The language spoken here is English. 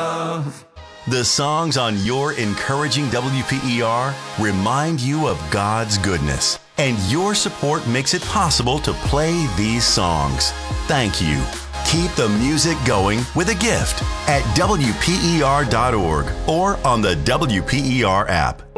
love. The songs on your encouraging WPER remind you of God's goodness, and your support makes it possible to play these songs. Thank you. Keep the music going with a gift at WPER.org or on the WPER app.